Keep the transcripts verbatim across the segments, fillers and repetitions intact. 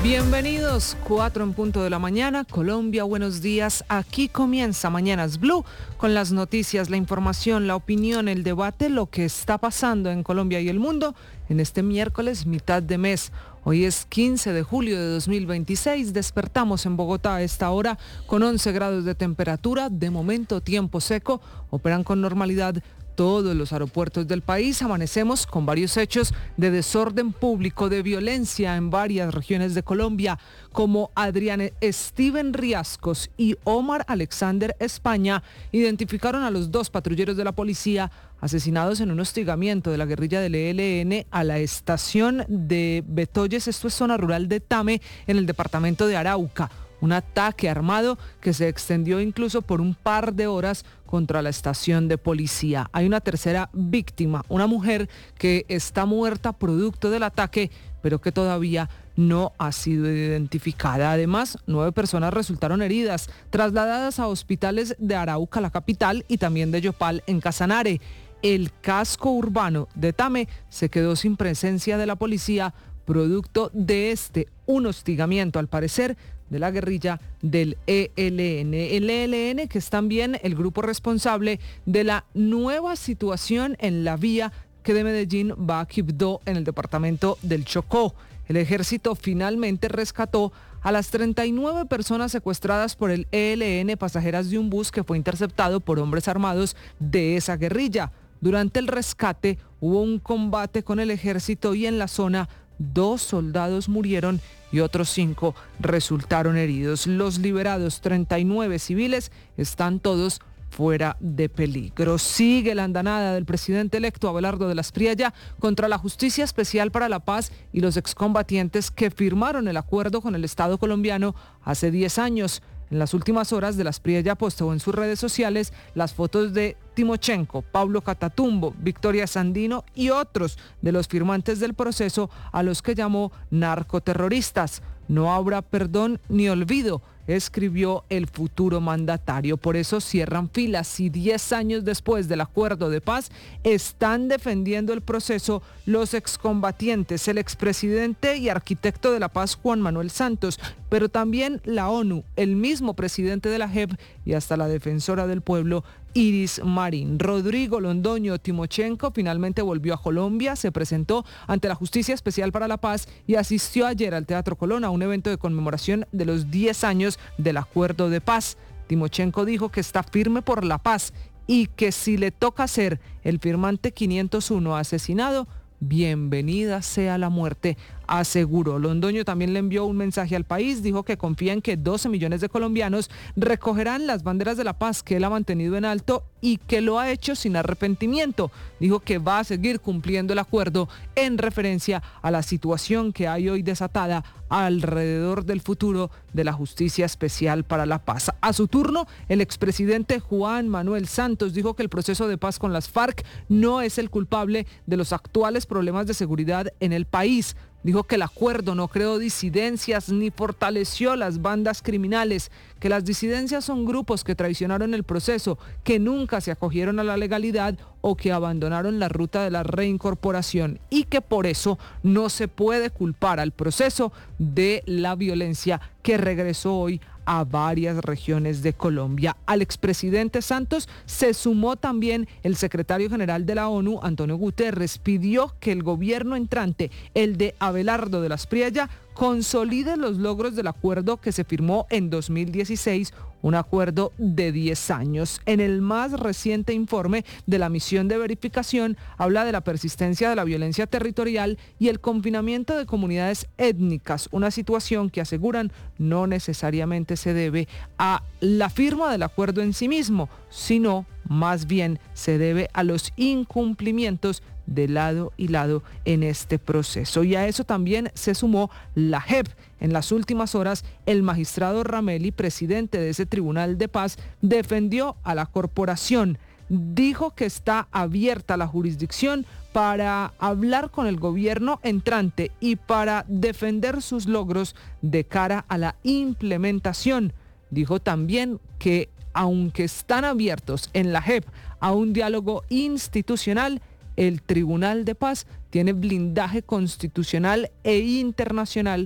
Bienvenidos, cuatro en punto de la mañana, Colombia, buenos días. Aquí comienza Mañanas Blue con las noticias, la información, la opinión, el debate, lo que está pasando en Colombia y el mundo en este miércoles, mitad de mes. Hoy es quince de julio de dos mil veintiséis, despertamos en Bogotá a esta hora con once grados de temperatura, de momento tiempo seco, operan con normalidad todos los aeropuertos del país. Amanecemos con varios hechos de desorden público, de violencia en varias regiones de Colombia, como Adrián Steven Riascos y Omar Alexander España identificaron a los dos patrulleros de la policía asesinados en un hostigamiento de la guerrilla del E L N a la estación de Betoyes, esto es zona rural de Tame, en el departamento de Arauca. Un ataque armado que se extendió incluso por un par de horas contra la estación de policía. Hay una tercera víctima, una mujer que está muerta producto del ataque, pero que todavía no ha sido identificada. Además, nueve personas resultaron heridas, trasladadas a hospitales de Arauca, la capital, y también de Yopal, en Casanare. El casco urbano de Tame se quedó sin presencia de la policía, producto de este, un hostigamiento, al parecer, de la guerrilla del E L N. El E L N, que es también el grupo responsable de la nueva situación en la vía que de Medellín va a Quibdó, en el departamento del Chocó. El ejército finalmente rescató a las treinta y nueve personas secuestradas por el E L N, pasajeras de un bus que fue interceptado por hombres armados de esa guerrilla. Durante el rescate hubo un combate con el ejército y en la zona dos soldados murieron y otros cinco resultaron heridos. Los liberados, treinta y nueve civiles, están todos fuera de peligro. Sigue la andanada del presidente electo Abelardo de la Espriella contra la Justicia Especial para la Paz y los excombatientes que firmaron el acuerdo con el Estado colombiano hace diez años. En las últimas horas, de la Espriella postó en sus redes sociales las fotos de Timochenko, Pablo Catatumbo, Victoria Sandino y otros de los firmantes del proceso, a los que llamó narcoterroristas. No habrá perdón ni olvido, escribió el futuro mandatario. Por eso cierran filas y diez años después del acuerdo de paz están defendiendo el proceso los excombatientes, el expresidente y arquitecto de la paz Juan Manuel Santos, pero también la ONU, el mismo presidente de la J E P y hasta la defensora del pueblo Iris Marín. Rodrigo Londoño Timochenko finalmente volvió a Colombia, se presentó ante la Justicia Especial para la Paz y asistió ayer al Teatro Colón a un evento de conmemoración de los diez años del acuerdo de paz. Timochenko dijo que está firme por la paz y que si le toca ser el firmante quinientos uno asesinado, bienvenida sea la muerte, aseguró. Londoño también le envió un mensaje al país, dijo que confía en que doce millones de colombianos recogerán las banderas de la paz que él ha mantenido en alto y que lo ha hecho sin arrepentimiento. Dijo que va a seguir cumpliendo el acuerdo en referencia a la situación que hay hoy desatada alrededor del futuro de la Justicia Especial para la Paz. A su turno, el expresidente Juan Manuel Santos dijo que el proceso de paz con las FARC no es el culpable de los actuales problemas de seguridad en el país. Dijo que el acuerdo no creó disidencias ni fortaleció las bandas criminales, que las disidencias son grupos que traicionaron el proceso, que nunca se acogieron a la legalidad o que abandonaron la ruta de la reincorporación y que por eso no se puede culpar al proceso de la violencia que regresó hoy a varias regiones de Colombia. Al expresidente Santos se sumó también el secretario general de la ONU, Antonio Guterres. Pidió que el gobierno entrante, el de Abelardo de la Espriella, consolide los logros del acuerdo que se firmó en dos mil dieciséis, un acuerdo de diez años. En el más reciente informe de la misión de verificación, habla de la persistencia de la violencia territorial y el confinamiento de comunidades étnicas, una situación que aseguran no necesariamente se debe a la firma del acuerdo en sí mismo, sino más bien se debe a los incumplimientos de lado y lado en este proceso. Y a eso también se sumó la J E P. En las últimas horas, el magistrado Ramelli, presidente de ese Tribunal de Paz, defendió a la corporación. Dijo que está abierta la jurisdicción para hablar con el gobierno entrante y para defender sus logros de cara a la implementación. Dijo también que aunque están abiertos en la J E P a un diálogo institucional, el Tribunal de Paz tiene blindaje constitucional e internacional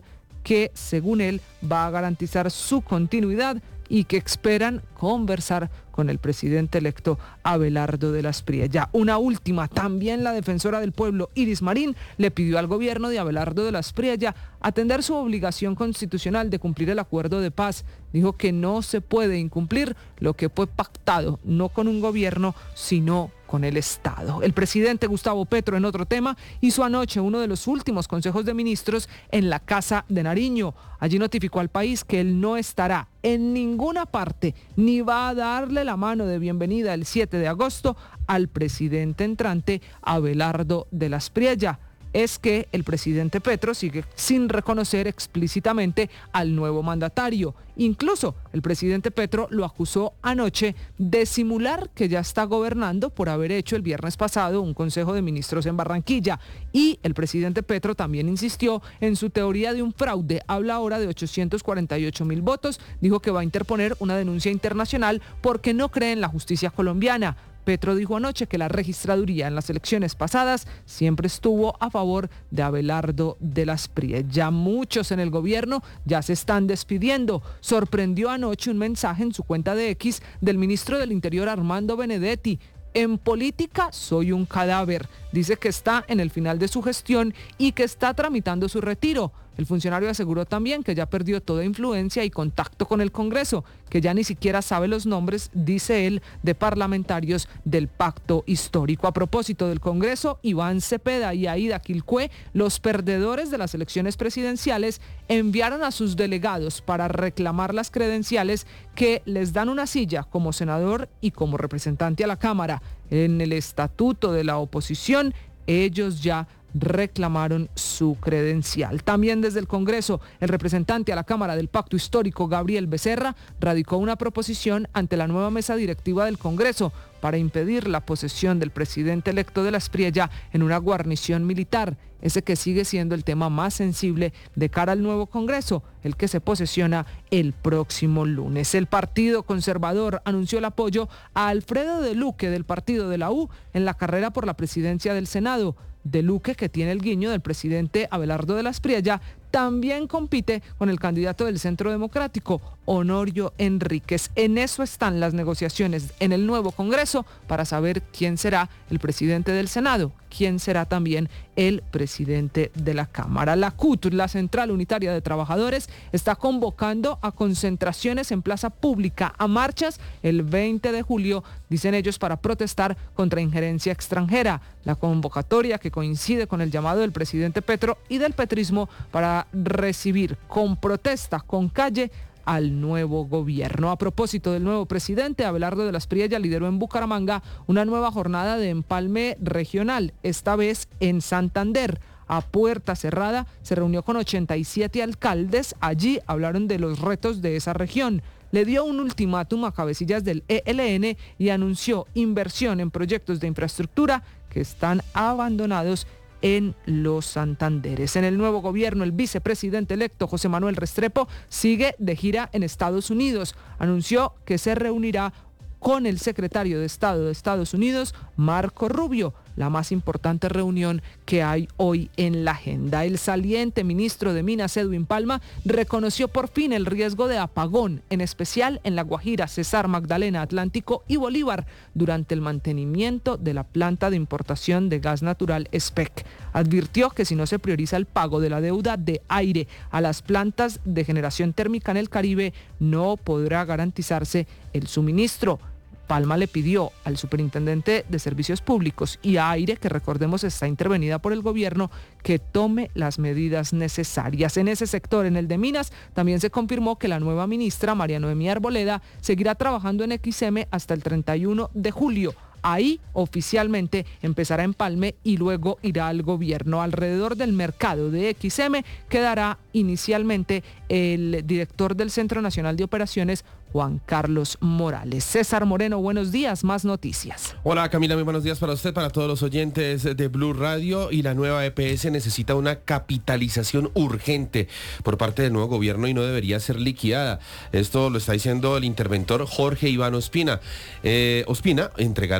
que, según él, va a garantizar su continuidad y que esperan conversar con el presidente electo Abelardo de las Priella. Una última, también la defensora del pueblo, Iris Marín, le pidió al gobierno de Abelardo de las Priella atender su obligación constitucional de cumplir el acuerdo de paz. Dijo que no se puede incumplir lo que fue pactado, no con un gobierno, sino con el Estado. El presidente Gustavo Petro, en otro tema, hizo anoche uno de los últimos consejos de ministros en la Casa de Nariño. Allí notificó al país que él no estará en ninguna parte ni va a darle la mano de bienvenida el siete de agosto al presidente entrante Abelardo de las Priella. Es que el presidente Petro sigue sin reconocer explícitamente al nuevo mandatario. Incluso el presidente Petro lo acusó anoche de simular que ya está gobernando por haber hecho el viernes pasado un consejo de ministros en Barranquilla. Y el presidente Petro también insistió en su teoría de un fraude. Habla ahora de ochocientos cuarenta y ocho mil votos. Dijo que va a interponer una denuncia internacional porque no cree en la justicia colombiana. Petro dijo anoche que la registraduría en las elecciones pasadas siempre estuvo a favor de Abelardo de las Priella. Muchos en el gobierno ya se están despidiendo. Sorprendió anoche un mensaje en su cuenta de X del ministro del Interior Armando Benedetti. En política soy un cadáver. Dice que está en el final de su gestión y que está tramitando su retiro. El funcionario aseguró también que ya perdió toda influencia y contacto con el Congreso, que ya ni siquiera sabe los nombres, dice él, de parlamentarios del pacto histórico. A propósito del Congreso, Iván Cepeda y Aida Quilcué, los perdedores de las elecciones presidenciales, enviaron a sus delegados para reclamar las credenciales que les dan una silla como senador y como representante a la Cámara. En el estatuto de la oposición, ellos ya reclamaron su credencial. También desde el Congreso, el representante a la Cámara del Pacto Histórico, Gabriel Becerra, radicó una proposición ante la nueva mesa directiva del Congreso para impedir la posesión del presidente electo de las Priella en una guarnición militar, ese que sigue siendo el tema más sensible de cara al nuevo Congreso, el que se posesiona el próximo lunes. El Partido Conservador anunció el apoyo a Alfredo de Luque del partido de la U en la carrera por la presidencia del Senado. De Luque, que tiene el guiño del presidente Abelardo de las Priella, también compite con el candidato del Centro Democrático, Honorio Enríquez. En eso están las negociaciones en el nuevo Congreso para saber quién será el presidente del Senado, quién será también el presidente de la Cámara. La C U T, la Central Unitaria de Trabajadores, está convocando a concentraciones en plaza pública, a marchas el veinte de julio, dicen ellos, para protestar contra injerencia extranjera. La convocatoria, que coincide con el llamado del presidente Petro y del petrismo para recibir con protesta, con calle, al nuevo gobierno. A propósito del nuevo presidente, Abelardo de las Priella lideró en Bucaramanga una nueva jornada de empalme regional, esta vez en Santander. A puerta cerrada se reunió con ochenta y siete alcaldes. Allí hablaron de los retos de esa región. Le dio un ultimátum a cabecillas del E L N y anunció inversión en proyectos de infraestructura que están abandonados en los Santanderes. En el nuevo gobierno, el vicepresidente electo José Manuel Restrepo sigue de gira en Estados Unidos. Anunció que se reunirá con el secretario de Estado de Estados Unidos, Marco Rubio, la más importante reunión que hay hoy en la agenda. El saliente ministro de Minas, Edwin Palma, reconoció por fin el riesgo de apagón, en especial en La Guajira, Cesar, Magdalena, Atlántico y Bolívar, durante el mantenimiento de la planta de importación de gas natural S P E C. Advirtió que si no se prioriza el pago de la deuda de aire a las plantas de generación térmica en el Caribe, no podrá garantizarse el suministro. Palma le pidió al superintendente de Servicios Públicos y a Aire, que recordemos está intervenida por el gobierno, que tome las medidas necesarias. En ese sector, en el de Minas, también se confirmó que la nueva ministra, María Noemí Arboleda, seguirá trabajando en X M hasta el treinta y uno de julio. Ahí oficialmente empezará empalme y luego irá al gobierno. Alrededor del mercado de X M quedará inicialmente el director del Centro Nacional de Operaciones, Juan Carlos Morales. César Moreno, buenos días, más noticias. Hola Camila, muy buenos días para usted, para todos los oyentes de Blue Radio. Y la nueva E P S necesita una capitalización urgente por parte del nuevo gobierno y no debería ser liquidada. Esto lo está diciendo el interventor Jorge Iván Ospina. Eh, Ospina entregará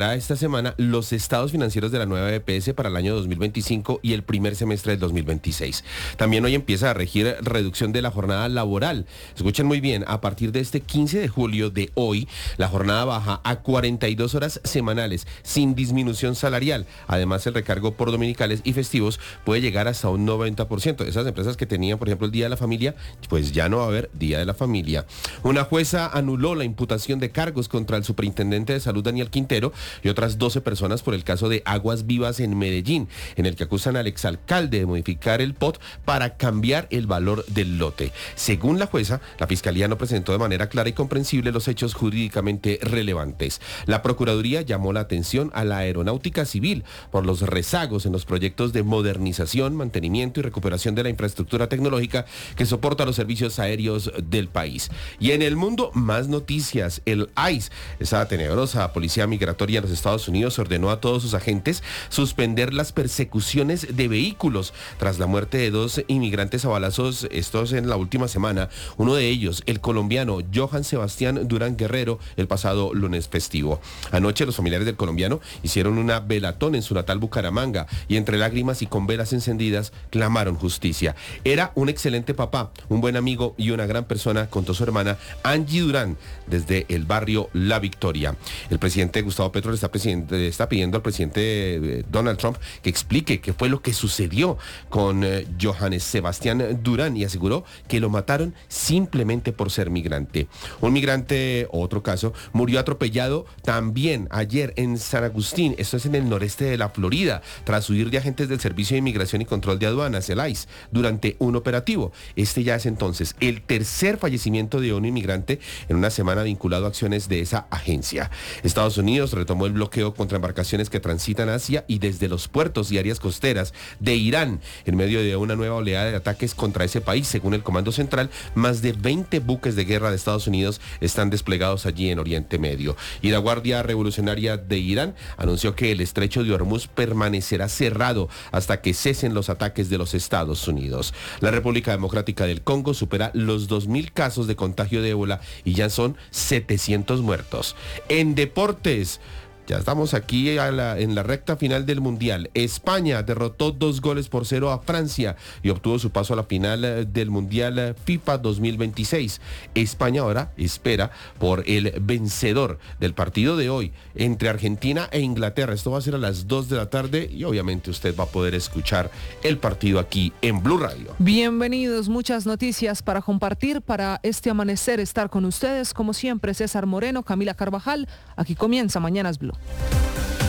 publicará esta semana los estados financieros de la nueva E P S para el año dos mil veinticinco y el primer semestre del dos mil veintiséis. También hoy empieza a regir reducción de la jornada laboral. Escuchen muy bien, a partir de este quince de julio de hoy, la jornada baja a cuarenta y dos horas semanales sin disminución salarial. Además, el recargo por dominicales y festivos puede llegar hasta un noventa por ciento. Esas empresas que tenían, por ejemplo, el Día de la Familia, pues ya no va a haber Día de la Familia. Una jueza anuló la imputación de cargos contra el superintendente de salud Daniel Quintero y otras doce personas por el caso de Aguas Vivas en Medellín, en el que acusan al exalcalde de modificar el P O T para cambiar el valor del lote. Según la jueza, la Fiscalía no presentó de manera clara y comprensible los hechos jurídicamente relevantes. La Procuraduría llamó la atención a la Aeronáutica Civil por los rezagos en los proyectos de modernización, mantenimiento y recuperación de la infraestructura tecnológica que soporta los servicios aéreos del país. Y en el mundo, más noticias. El I C E, esa tenebrosa policía migratoria en los Estados Unidos, ordenó a todos sus agentes suspender las persecuciones de vehículos tras la muerte de dos inmigrantes a balazos, estos en la última semana. Uno de ellos, el colombiano Johan Sebastián Durán Guerrero, el pasado lunes festivo. Anoche los familiares del colombiano hicieron una velatón en su natal Bucaramanga y entre lágrimas y con velas encendidas clamaron justicia. Era un excelente papá, un buen amigo y una gran persona, contó su hermana Angie Durán desde el barrio La Victoria. El presidente Gustavo Petro le está, presidente, está pidiendo al presidente Donald Trump que explique qué fue lo que sucedió con eh, Johannes Sebastián Durán y aseguró que lo mataron simplemente por ser migrante. Un migrante, otro caso, murió atropellado también ayer en San Agustín, esto es en el noreste de la Florida, tras huir de agentes del Servicio de Inmigración y Control de Aduanas, el I C E, durante un operativo. Este ya es entonces el tercer fallecimiento de un inmigrante en una semana vinculado a acciones de esa agencia. Estados Unidos retomó el bloqueo contra embarcaciones que transitan hacia y desde los puertos y áreas costeras de Irán en medio de una nueva oleada de ataques contra ese país. Según el Comando Central, más de veinte buques de guerra de Estados Unidos están desplegados allí en Oriente Medio. Y la Guardia Revolucionaria de Irán anunció que el estrecho de Hormuz permanecerá cerrado hasta que cesen los ataques de los Estados Unidos. La República Democrática del Congo supera los dos mil casos de contagio de ébola y ya son setecientos muertos. En deportes, ya estamos aquí a la, en la recta final del Mundial. España derrotó dos goles por cero a Francia y obtuvo su paso a la final del Mundial FIFA dos mil veintiséis. España ahora espera por el vencedor del partido de hoy entre Argentina e Inglaterra. Esto va a ser a las dos de la tarde y obviamente usted va a poder escuchar el partido aquí en Blue Radio. Bienvenidos, muchas noticias para compartir para este amanecer, estar con ustedes como siempre. César Moreno, Camila Carvajal, aquí comienza Mañanas Blue.